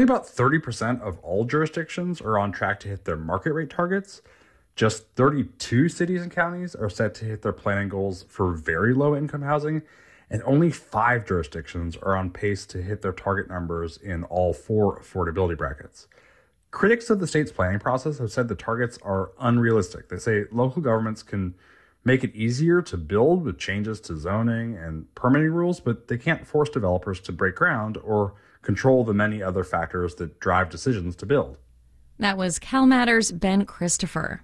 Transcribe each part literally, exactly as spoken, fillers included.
about thirty percent of all jurisdictions are on track to hit their market rate targets. Just thirty-two cities and counties are set to hit their planning goals for very low income housing, and only five jurisdictions are on pace to hit their target numbers in all four affordability brackets. Critics of the state's planning process have said the targets are unrealistic. They say local governments can make it easier to build with changes to zoning and permitting rules, but they can't force developers to break ground or control the many other factors that drive decisions to build. That was CalMatters' Ben Christopher.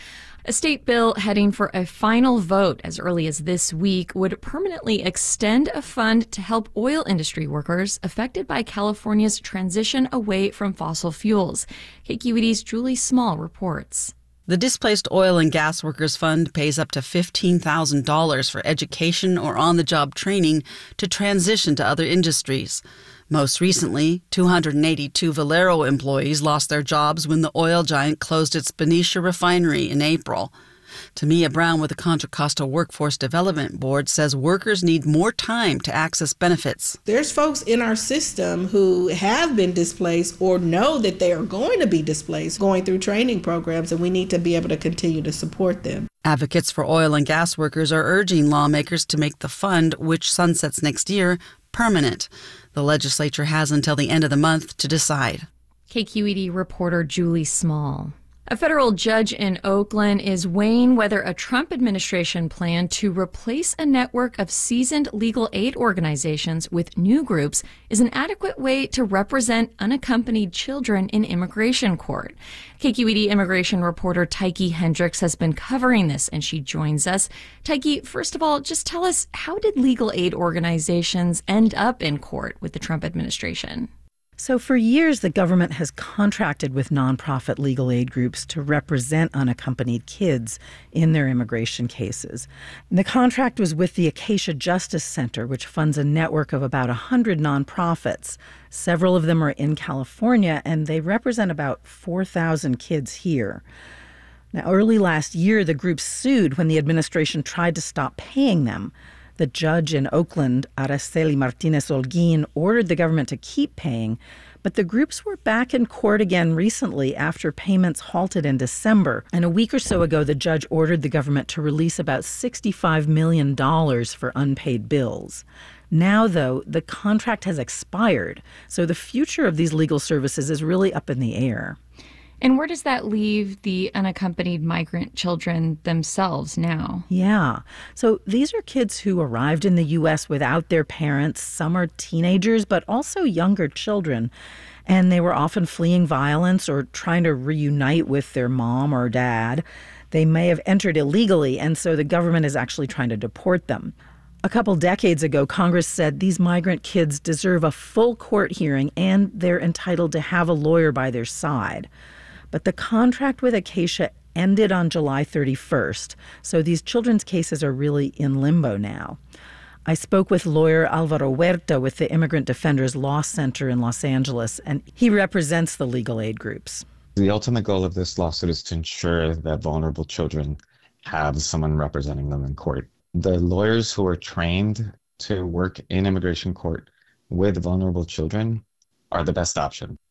A state bill heading for a final vote as early as this week would permanently extend a fund to help oil industry workers affected by California's transition away from fossil fuels. K Q E D's Julie Small reports. The Displaced Oil and Gas Workers Fund pays up to fifteen thousand dollars for education or on-the-job training to transition to other industries. Most recently, two hundred eighty-two Valero employees lost their jobs when the oil giant closed its Benicia refinery in April. Tamia Brown with the Contra Costa Workforce Development Board says workers need more time to access benefits. There's folks in our system who have been displaced or know that they are going to be displaced going through training programs, and we need to be able to continue to support them. Advocates for oil and gas workers are urging lawmakers to make the fund, which sunsets next year, permanent. The legislature has until the end of the month to decide. K Q E D reporter Julie Small. A federal judge in Oakland is weighing whether a Trump administration plan to replace a network of seasoned legal aid organizations with new groups is an adequate way to represent unaccompanied children in immigration court. K Q E D immigration reporter Tyche Hendricks has been covering this, and she joins us. Tyche, first of all, just tell us, how did legal aid organizations end up in court with the Trump administration? So for years, the government has contracted with nonprofit legal aid groups to represent unaccompanied kids in their immigration cases. And the contract was with the Acacia Justice Center, which funds a network of about one hundred nonprofits. Several of them are in California, and they represent about four thousand kids here. Now, early last year, the group sued when the administration tried to stop paying them. The judge in Oakland, Araceli Martinez Holguin, ordered the government to keep paying, but the groups were back in court again recently after payments halted in December. And a week or so ago, the judge ordered the government to release about sixty-five million dollars for unpaid bills. Now, though, the contract has expired, so the future of these legal services is really up in the air. And where does that leave the unaccompanied migrant children themselves now? Yeah. So these are kids who arrived in the U S without their parents. Some are teenagers, but also younger children. And they were often fleeing violence or trying to reunite with their mom or dad. They may have entered illegally, and so the government is actually trying to deport them. A couple decades ago, Congress said these migrant kids deserve a full court hearing and they're entitled to have a lawyer by their side. But the contract with Acacia ended on July thirty-first, so these children's cases are really in limbo now. I spoke with lawyer Alvaro Huerta with the Immigrant Defenders Law Center in Los Angeles, and he represents the legal aid groups. The ultimate goal of this lawsuit is to ensure that vulnerable children have someone representing them in court. The lawyers who are trained to work in immigration court with vulnerable children are the best option.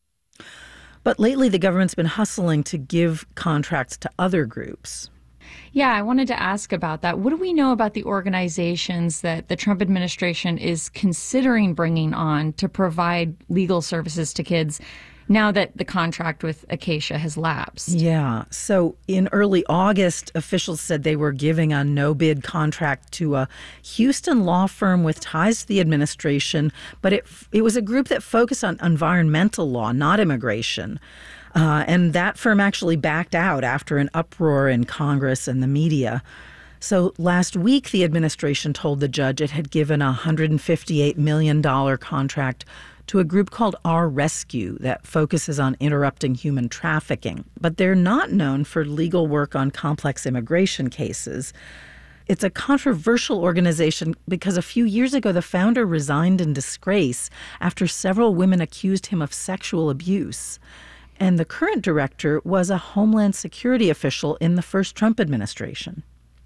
But lately, the government's been hustling to give contracts to other groups. Yeah, I wanted to ask about that. What do we know about the organizations that the Trump administration is considering bringing on to provide legal services to kids now that the contract with Acacia has lapsed? Yeah. So in early August, officials said they were giving a no-bid contract to a Houston law firm with ties to the administration, but it it was a group that focused on environmental law, not immigration. Uh, and that firm actually backed out after an uproar in Congress and the media. So last week, the administration told the judge it had given a one hundred fifty-eight million dollars contract to a group called Our Rescue that focuses on interrupting human trafficking. But they're not known for legal work on complex immigration cases. It's a controversial organization because a few years ago, the founder resigned in disgrace after several women accused him of sexual abuse. And the current director was a Homeland Security official in the first Trump administration.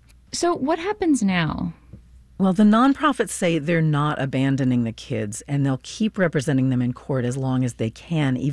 So what happens now? Well, the nonprofits say they're not abandoning the kids, and they'll keep representing them in court as long as they can,